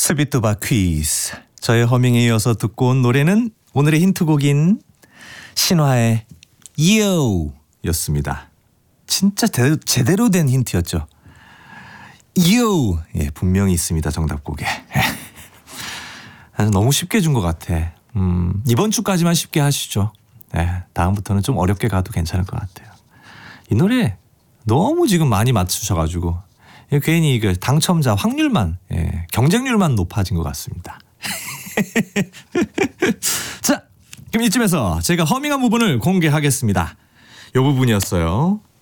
스비뚜바 퀴즈. 저의 허밍에 이어서 듣고 온 노래는 오늘의 힌트곡인 신화의 You 였습니다. 진짜 제대로 된 힌트였죠. You. 예, 분명히 있습니다. 정답곡에. 너무 쉽게 준 것 같아. 이번 주까지만 쉽게 하시죠. 네, 다음부터는 좀 어렵게 가도 괜찮을 것 같아요. 이 노래 너무 지금 많이 맞추셔가지고 괜히 그 당첨자 확률만, 경쟁률만 높아진 것 같습니다. 자, 그럼 이쯤에서 제가 허밍한 부분을 공개하겠습니다. 이 부분이었어요.